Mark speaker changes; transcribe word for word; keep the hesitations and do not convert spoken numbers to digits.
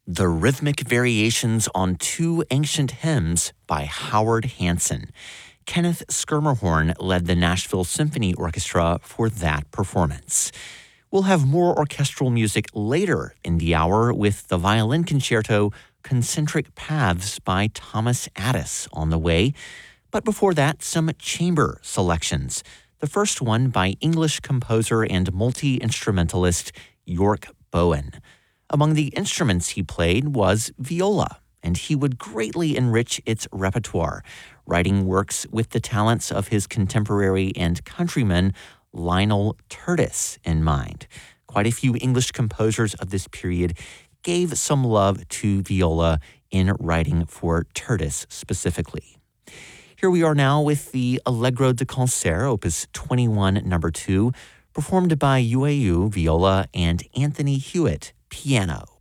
Speaker 1: The Rhythmic Variations on Two Ancient Hymns by Howard Hanson. Kenneth Schermerhorn led the Nashville Symphony Orchestra for that performance. We'll have more orchestral music later in the hour with the violin concerto Concentric Paths by Thomas Addis on the way. But before that, some chamber selections. The first one by English composer and multi-instrumentalist York Bowen. Among the instruments he played was viola, and he would greatly enrich its repertoire, writing works with the talents of his contemporary and countryman Lionel Curtis in mind. Quite a few English composers of this period gave some love to viola in writing for Curtis specifically. Here we are now with the Allegro de Concert, opus twenty-one, number two, performed by Yu A U, viola, and Anthony Hewitt, piano.